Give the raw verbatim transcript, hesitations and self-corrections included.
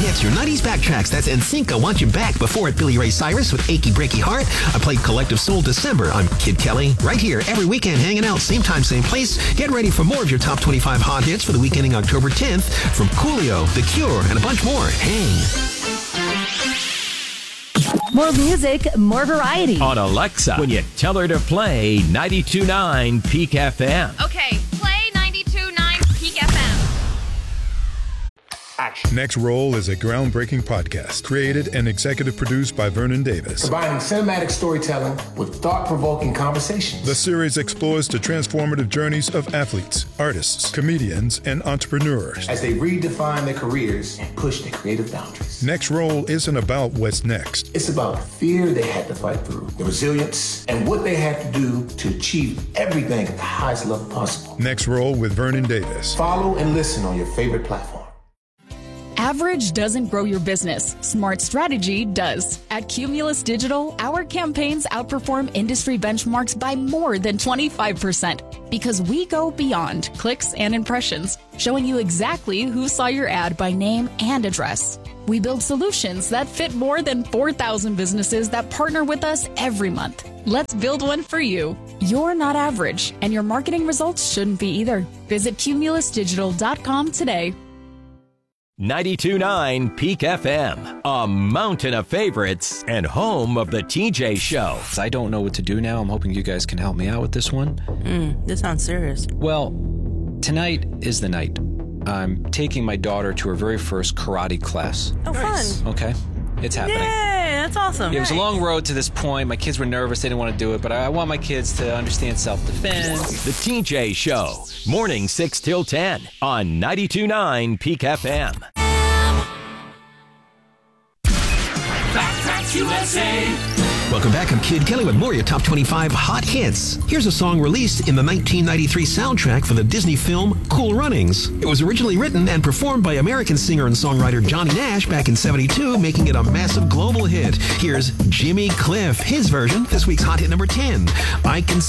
Hits, your nineties backtracks. That's N Sync, I Want You Back. Before it, Billy Ray Cyrus with Achy Breaky Heart. I played Collective Soul December. I'm Kid Kelly, right here every weekend, hanging out, same time, same place. Get ready for more of your top twenty-five hot hits for the week ending October tenth from Coolio, The Cure, and a bunch more. Hang. More music, more variety. On Alexa, when you tell her to play ninety-two point nine Peak F M. Okay, play ninety-two point nine Peak F M. Action. Next Roll is a groundbreaking podcast created and executive produced by Vernon Davis. Combining cinematic storytelling with thought-provoking conversations. The series explores the transformative journeys of athletes, artists, comedians, and entrepreneurs as they redefine their careers and push their creative boundaries. Next Roll isn't about what's next. It's about the fear they had to fight through, the resilience, and what they had to do to achieve everything at the highest level possible. Next Roll with Vernon Davis. Follow and listen on your favorite platform. Average doesn't grow your business. Smart strategy does. At Cumulus Digital, our campaigns outperform industry benchmarks by more than twenty-five percent because we go beyond clicks and impressions, showing you exactly who saw your ad by name and address. We build solutions that fit more than four thousand businesses that partner with us every month. Let's build one for you. You're not average, and your marketing results shouldn't be either. Visit cumulus digital dot com today. ninety-two point nine Peak F M, a mountain of favorites and home of the T J Show. I don't know what to do now. I'm hoping you guys can help me out with this one. Mm, this sounds serious. Well, tonight is the night. I'm taking my daughter to her very first karate class. Oh, nice. Fun. Okay, it's happening. Yay, that's awesome. It was a nice. long road to this point. My kids were nervous. They didn't want to do it, but I want my kids to understand self-defense. The T J Show, morning six till ten on ninety-two point nine Peak F M. Backtracks U S A. Welcome back. I'm Kid Kelly with more of your top twenty-five hot hits. Here's a song released in the nineteen ninety-three soundtrack for the Disney film Cool Runnings. It was originally written and performed by American singer and songwriter Johnny Nash back in seventy-two, making it a massive global hit. Here's Jimmy Cliff, his version, this week's hot hit number ten. I Can